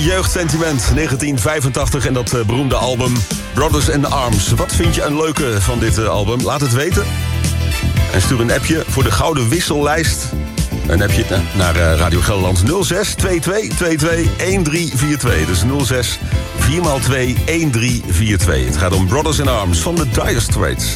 jeugdsentiment 1985 en dat beroemde album Brothers in Arms. Wat vind je een leuke van dit album? Laat het weten. En stuur een appje voor de Gouden Wissellijst. Een appje naar Radio Gelderland 06 22 22 1342. Dus 06 4x2 1342. Het gaat om Brothers in Arms van de Dire Straits.